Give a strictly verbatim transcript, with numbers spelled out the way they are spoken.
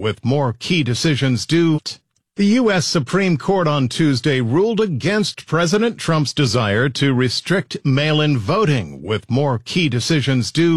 with more key decisions due. The U S Supreme Court on Tuesday ruled against President Trump's desire to restrict mail-in voting, with more key decisions due.